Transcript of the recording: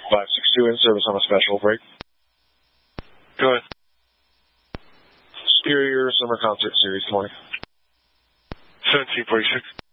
562 in service on a special break. Go ahead. Superior Summer Concert Series 20. 1746.